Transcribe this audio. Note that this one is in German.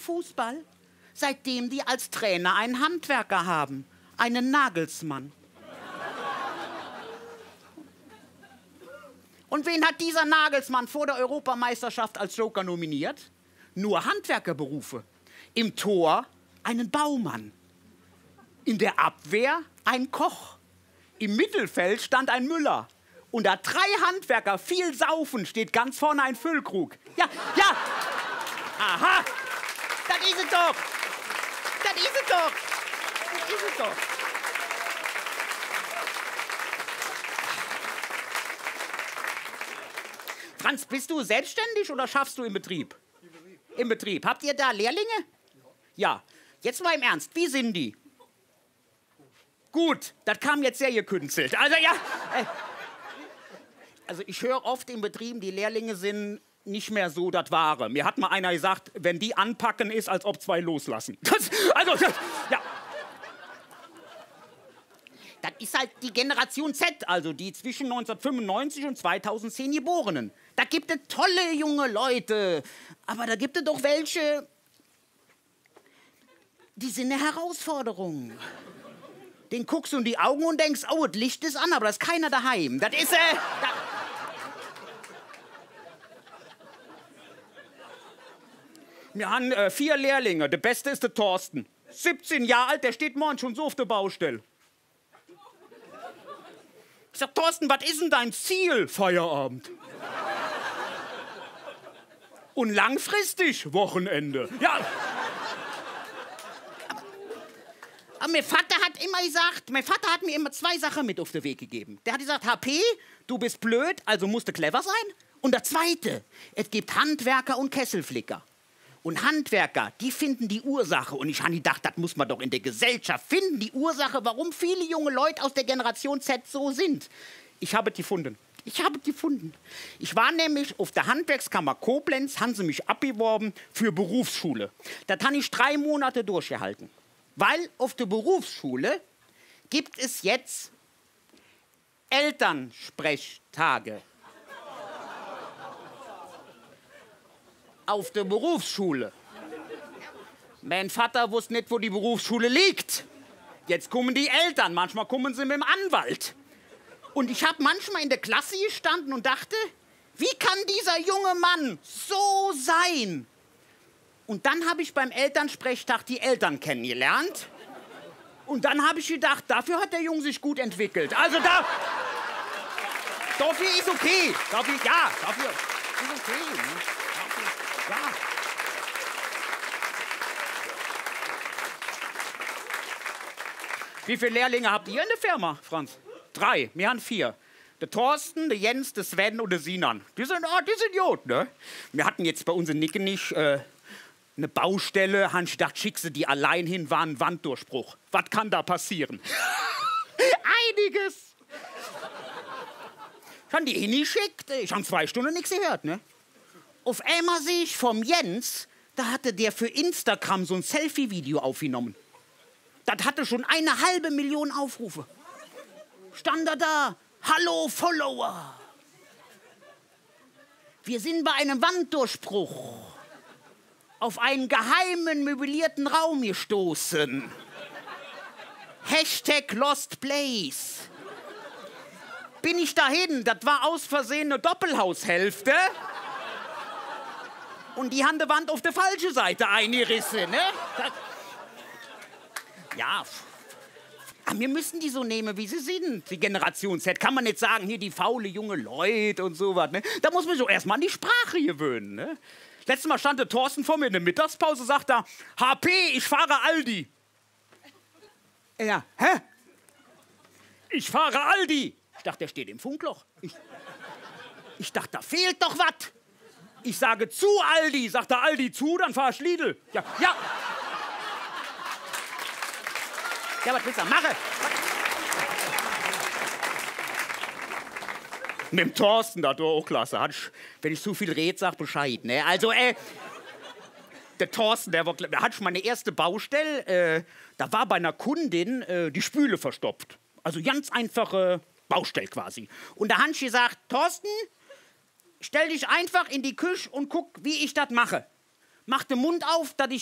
Fußball? Seitdem die als Trainer einen Handwerker haben, einen Nagelsmann. Und wen hat dieser Nagelsmann vor der Europameisterschaft als Joker nominiert? Nur Handwerkerberufe. Im Tor einen Baumann. In der Abwehr ein Koch. Im Mittelfeld stand ein Müller. Unter 3 Handwerker viel saufen steht ganz vorne ein Füllkrug. Ja, ja. Aha. Das ist es doch. Das ist es doch. Das ist es doch. Franz, bist du selbstständig oder schaffst du im Betrieb? Im Betrieb. Im Betrieb. Habt ihr da Lehrlinge? Ja. Jetzt mal im Ernst, wie sind die? Gut, das kam jetzt sehr gekünstelt. Also ja. Also ich höre oft in Betrieben, die Lehrlinge sind nicht mehr so das Wahre. Mir hat mal einer gesagt, wenn die anpacken, ist, als ob 2 loslassen. Ja. Das ist halt die Generation Z, also die zwischen 1995 und 2010 Geborenen. Da gibt es tolle junge Leute, aber da gibt es doch welche, die sind eine Herausforderung. Den guckst du in die Augen und denkst, oh, das Licht ist an, aber da ist keiner daheim. Das ist, Wir haben 4 Lehrlinge. Der Beste ist der Thorsten. 17 Jahre alt, der steht morgen schon so auf der Baustelle. Ich sag, Thorsten, was ist denn dein Ziel? Feierabend. Und langfristig Wochenende. Ja. Aber mein Vater hat mir immer 2 Sachen mit auf den Weg gegeben. Der hat gesagt, HP, du bist blöd, also musst du clever sein. Und der Zweite, es gibt Handwerker und Kesselflicker. Und Handwerker, die finden die Ursache. Und ich habe gedacht, das muss man doch in der Gesellschaft finden, die Ursache, warum viele junge Leute aus der Generation Z so sind. Ich habe es gefunden. Ich war nämlich auf der Handwerkskammer Koblenz, haben sie mich abgeworben für Berufsschule. Das habe ich 3 Monate durchgehalten. Weil auf der Berufsschule gibt es jetzt Elternsprechtage. Auf der Berufsschule. Mein Vater wusste nicht, wo die Berufsschule liegt. Jetzt kommen die Eltern, manchmal kommen sie mit dem Anwalt. Und ich habe manchmal in der Klasse gestanden und dachte, wie kann dieser junge Mann so sein? Und dann habe ich beim Elternsprechtag die Eltern kennengelernt. Und dann habe ich gedacht, dafür hat der Junge sich gut entwickelt. Also dafür ist okay. Dafür ist okay. Ne? Ja. Wie viele Lehrlinge habt ihr in der Firma, Franz? 3, wir haben 4. Der Thorsten, der Jens, der Sven und der Sinan. Die sind gut, ne? Wir hatten jetzt bei uns in Nickenich eine Baustelle, haben gedacht, schickst du die allein hin, war ein Wanddurchbruch. Was kann da passieren? Einiges. Ich habe die hingeschickt, ich habe 2 Stunden nichts gehört, ne? Auf einmal sehe ich vom Jens, da hatte der für Instagram so ein Selfie-Video aufgenommen. Das hatte schon 1,5 Million Aufrufe. Stand da, hallo Follower. Wir sind bei einem Wanddurchbruch auf einen geheimen, möblierten Raum gestoßen. Hashtag Lost Place. Bin ich dahin, das war aus Versehen eine Doppelhaushälfte. Und die haben die Wand auf der falschen Seite eingerissen, ne? Ja, aber wir müssen die so nehmen, wie sie sind, die Generation Z. Kann man nicht sagen, hier die faule junge Leute und sowas, ne? Da muss man so erstmal an die Sprache gewöhnen, ne? Letztes Mal stand der Thorsten vor mir in der Mittagspause, sagt er, HP, ich fahre Aldi. Ja, hä? Ich fahre Aldi. Ich dachte, der steht im Funkloch. Ich dachte, da fehlt doch was. Ich sage zu Aldi. Sagt der Aldi zu, dann fahr ich Lidl. Ja. Ja, was willst du machen? Mit dem Thorsten, das war auch klasse. Wenn ich zu viel rede, sag Bescheid. Ne? Also, der Thorsten, da hatte ich meine erste Baustelle. Da war bei einer Kundin die Spüle verstopft. Also ganz einfache Baustelle quasi. Und da habe ich gesagt, Thorsten, stell dich einfach in die Küche und guck, wie ich das mache. Mach den Mund auf, dass ich